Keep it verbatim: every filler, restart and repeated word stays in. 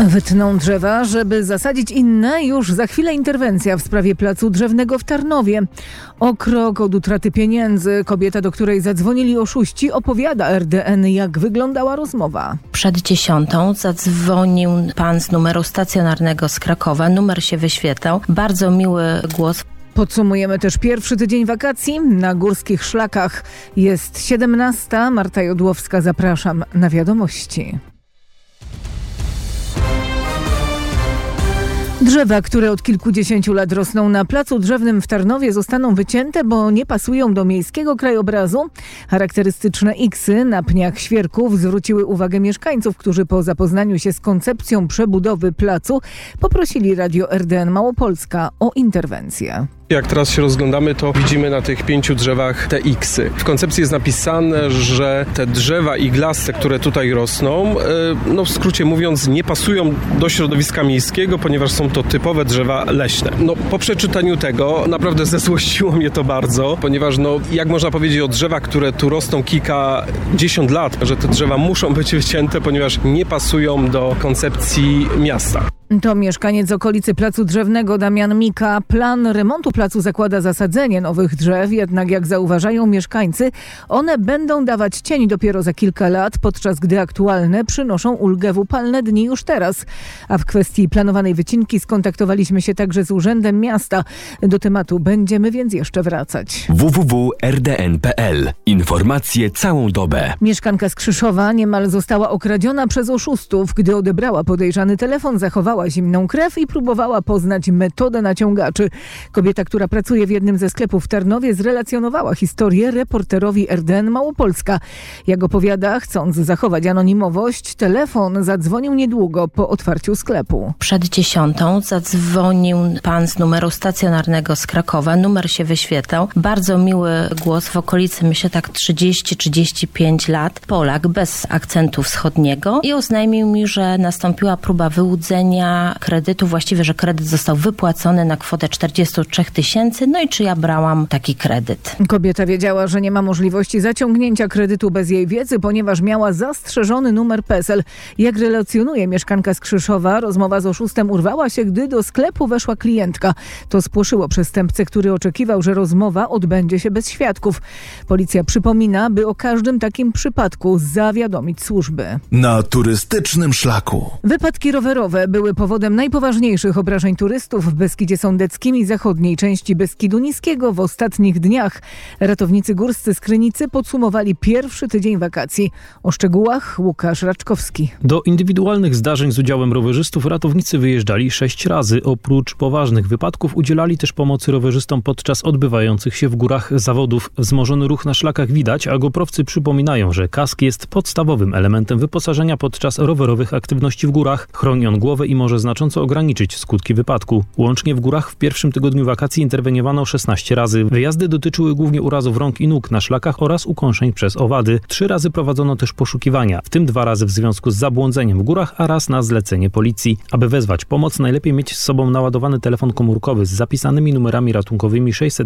Wytną drzewa, żeby zasadzić inne. Już za chwilę interwencja w sprawie placu drzewnego w Tarnowie. O krok od utraty pieniędzy kobieta, do której zadzwonili oszuści, opowiada R D N, jak wyglądała rozmowa. Przed dziesiątą zadzwonił pan z numeru stacjonarnego z Krakowa. Numer się wyświetlał. Bardzo miły głos. Podsumujemy też pierwszy tydzień wakacji na górskich szlakach. Jest siedemnasta. Marta Jodłowska, zapraszam na wiadomości. Drzewa, które od kilkudziesięciu lat rosną na placu drzewnym w Tarnowie, zostaną wycięte, bo nie pasują do miejskiego krajobrazu. Charakterystyczne iksy na pniach świerków zwróciły uwagę mieszkańców, którzy po zapoznaniu się z koncepcją przebudowy placu poprosili Radio R D N Małopolska o interwencję. Jak teraz się rozglądamy, to widzimy na tych pięciu drzewach te iksy. W koncepcji jest napisane, że te drzewa iglaste, które tutaj rosną, no w skrócie mówiąc, nie pasują do środowiska miejskiego, ponieważ są to typowe drzewa leśne. No po przeczytaniu tego naprawdę zezłościło mnie to bardzo, ponieważ no jak można powiedzieć o drzewach, które tu rosną kilkadziesiąt lat, że te drzewa muszą być wycięte, ponieważ nie pasują do koncepcji miasta. To mieszkaniec okolicy placu drzewnego Damian Mika. Plan remontu placu zakłada zasadzenie nowych drzew, jednak jak zauważają mieszkańcy, one będą dawać cień dopiero za kilka lat, podczas gdy aktualne przynoszą ulgę w upalne dni już teraz. A w kwestii planowanej wycinki skontaktowaliśmy się także z Urzędem Miasta. Do tematu będziemy więc jeszcze wracać. w w w kropka r d n kropka p l. Informacje całą dobę. Mieszkanka z Krzyszowa niemal została okradziona przez oszustów. Gdy odebrała podejrzany telefon, zachowała zimną krew i próbowała poznać metodę naciągaczy. Kobieta, która pracuje w jednym ze sklepów w Tarnowie, zrelacjonowała historię reporterowi R D N Małopolska. Jak opowiada, chcąc zachować anonimowość, telefon zadzwonił niedługo po otwarciu sklepu. Przed dziesiątą zadzwonił pan z numeru stacjonarnego z Krakowa. Numer się wyświetlał. Bardzo miły głos, w okolicy myślę tak trzydzieści trzydzieści pięć lat. Polak bez akcentu wschodniego i oznajmił mi, że nastąpiła próba wyłudzenia kredytu, właściwie, że kredyt został wypłacony na kwotę czterdzieści trzy tysięcy, no i czy ja brałam taki kredyt. Kobieta wiedziała, że nie ma możliwości zaciągnięcia kredytu bez jej wiedzy, ponieważ miała zastrzeżony numer PESEL. Jak relacjonuje mieszkanka z Krzyszowa, rozmowa z oszustem urwała się, gdy do sklepu weszła klientka. To spłoszyło przestępcę, który oczekiwał, że rozmowa odbędzie się bez świadków. Policja przypomina, by o każdym takim przypadku zawiadomić służby. Na turystycznym szlaku. Wypadki rowerowe były powodem najpoważniejszych obrażeń turystów w Beskidzie Sądeckim i zachodniej części Beskidu Niskiego w ostatnich dniach. Ratownicy górscy z Krynicy podsumowali pierwszy tydzień wakacji. O szczegółach Łukasz Raczkowski. Do indywidualnych zdarzeń z udziałem rowerzystów ratownicy wyjeżdżali sześć razy. Oprócz poważnych wypadków udzielali też pomocy rowerzystom podczas odbywających się w górach zawodów. Wzmożony ruch na szlakach widać, a GoProwcy przypominają, że kask jest podstawowym elementem wyposażenia podczas rowerowych aktywności w górach. Chroni on głowę i może znacząco ograniczyć skutki wypadku. Łącznie w górach w pierwszym tygodniu wakacji interweniowano szesnaście razy. Wyjazdy dotyczyły głównie urazów rąk i nóg na szlakach oraz ukąszeń przez owady. Trzy razy prowadzono też poszukiwania, w tym dwa razy w związku z zabłądzeniem w górach, a raz na zlecenie policji. Aby wezwać pomoc, najlepiej mieć z sobą naładowany telefon komórkowy z zapisanymi numerami ratunkowymi sześćset